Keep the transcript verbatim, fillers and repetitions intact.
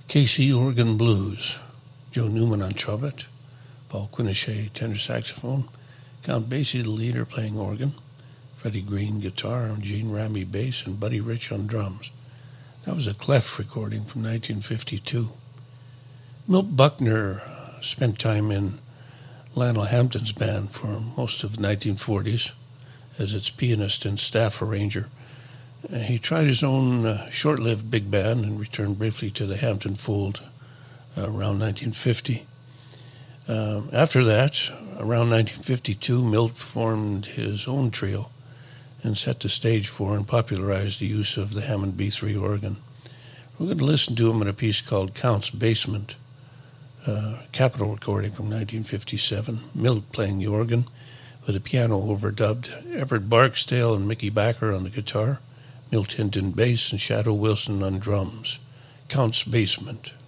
K C Organ Blues, Joe Newman on trumpet, Paul Quinichette tenor saxophone, Count Basie the leader playing organ, Freddie Green guitar, and Gene Ramey bass, and Buddy Rich on drums. That was a Clef recording from nineteen fifty-two. Milt Buckner spent time in Lionel Hampton's band for most of the nineteen forties as its pianist and staff arranger. Uh, he tried his own uh, short-lived big band and returned briefly to the Hampton fold uh, around nineteen fifty. Um, after that, around nineteen fifty-two, Milt formed his own trio and set the stage for and popularized the use of the Hammond B three organ. We're going to listen to him in a piece called Count's Basement, uh, Capitol recording from nineteen fifty-seven, Milt playing the organ with a piano overdubbed, Everett Barksdale and Mickey Backer on the guitar, Milt Hinton bass, and Shadow Wilson on drums. Count's Basement.